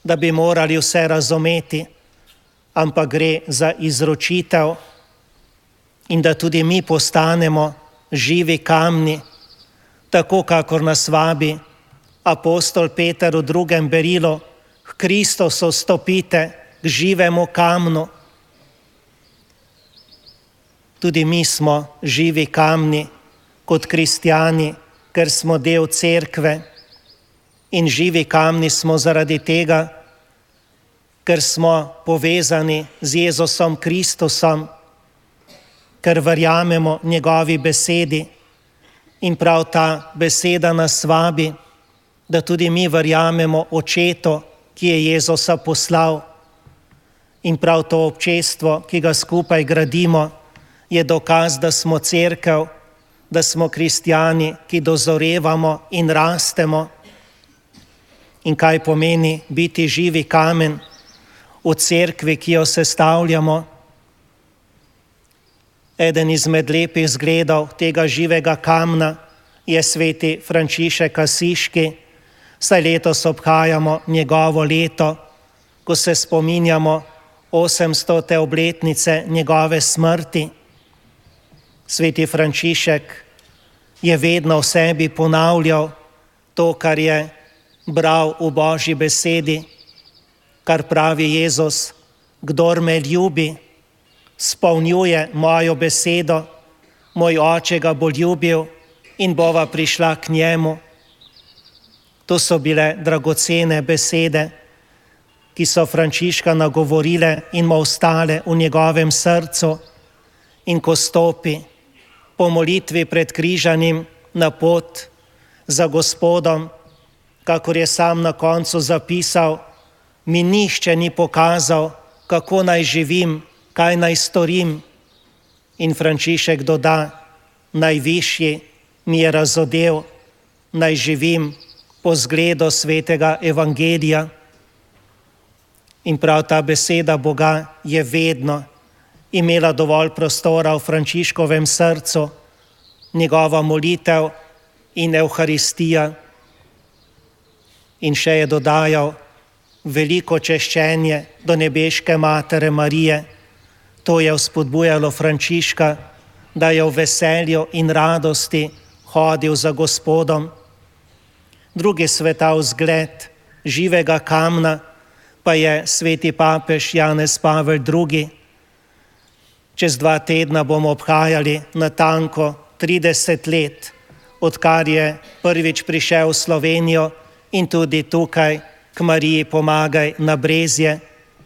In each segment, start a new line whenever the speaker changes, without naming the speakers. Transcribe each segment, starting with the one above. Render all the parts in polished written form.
da bi morali vse razumeti, ampak gre za izročitev in da tudi mi postanemo živi kamni, tako kakor nas vabi apostol Peter v 2. berilu: k Kristusu stopite, k živemu kamnu. Tudi mi smo živi kamni kot kristjani, ker smo del cerkve, in živi kamni smo zaradi tega, ker smo povezani z Jezusom Kristusom, ker verjamemo njegovi besedi, in prav ta beseda nas vabi, da tudi mi verjamemo Očetu, ki je Jezusa poslal. In prav to občestvo, ki ga skupaj gradimo, je dokaz, da smo cerkev, da smo kristjani, ki dozorevamo in rastemo. In kaj pomeni biti živi kamen v cerkvi, ki jo sestavljamo? Eden izmed lepih zgledov tega živega kamna je sveti Frančišek Asiški, saj letos obhajamo njegovo leto, ko se spominjamo 800. obletnice njegove smrti. Sveti Frančišek je vedno v sebi ponavljal to, kar je bral v Božji besedi, kar pravi Jezus: kdor me ljubi, spolnjuje mojo besedo, moj Oče ga bo ljubil in bova prišla k njemu. To so bile dragocene besede, ki so Frančiška nagovorile in mu ostale v njegovem srcu, in ko stopi po molitvi pred križanim na pot za Gospodom, kakor je sam na koncu zapisal: mi nihče ni pokazal, kako naj živim, kaj naj storim. In Frančišek doda: najvišji mi je razodel, naj živim po zgledu svetega evangelija. In prav ta beseda Boga je vedno imela dovolj prostora v Frančiškovem srcu, njegova molitev in Evharistija. In še je dodajal: veliko češčenje do nebeške Matere Marije. To je vzpodbujalo Frančiška, da je v veselju in radosti hodil za Gospodom. Drugi svetav zgled živega kamna pa je sveti papež Janez Pavel II. Čez 2 tedna bomo obhajali natanko 30 let, odkar je prvič prišel v Slovenijo in tudi tukaj k Mariji Pomagaj na Brezje.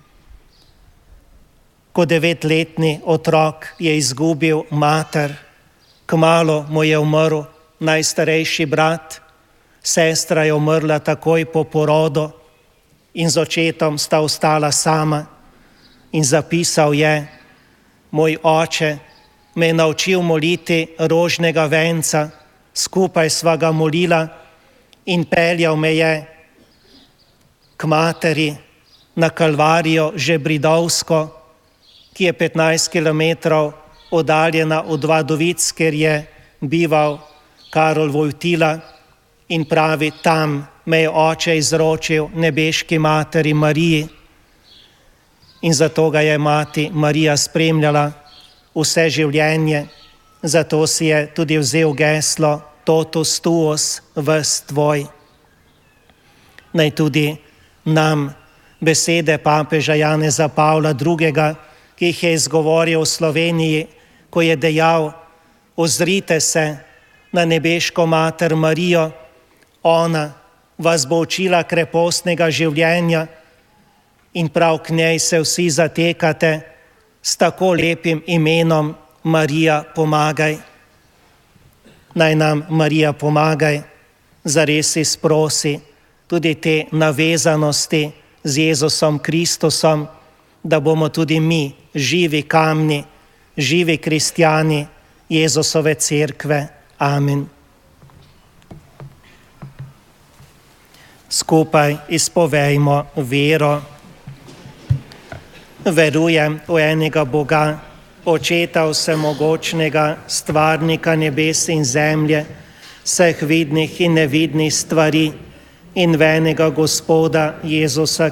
Ko 9-letni otrok je izgubil mater, kmalu mu je umrl najstarejši brat, sestra je umrla takoj po porodu in z očetom sta ostala sama. In zapisal je: moj oče me je naučil moliti rožnega venca, skupaj sva ga molila, in peljal me je k materi na Kalvarijo Žebridovsko, ki je 15 kilometrov oddaljena od Vadovic, ker je bival Karol Wojtyla, in pravi: tam me je oče izročil nebeški materi Mariji. In zato ga je mati Marija spremljala vse življenje, zato si je tudi vzel geslo Totus tuus, ves tvoj. Naj tudi nam besede papeža Janeza Pavla II., ki jih je izgovoril v Sloveniji, ko je dejal: ozrite se na nebeško mater Marijo, ona vas bo učila krepostnega življenja, in prav k njej se vsi zatekate s tako lepim imenom Marija Pomagaj. Naj nam Marija Pomagaj zares izprosi tudi te navezanosti z Jezusom Kristusom, da bomo tudi mi živi kamni, živi kristjani Jezusove cerkve. Amen. Skupaj izpovejmo vero. Verujem v enega Boga, Očeta vsemogočnega, stvarnika nebes in zemlje, vseh vidnih in nevidnih stvari, in v enega Gospoda Jezusa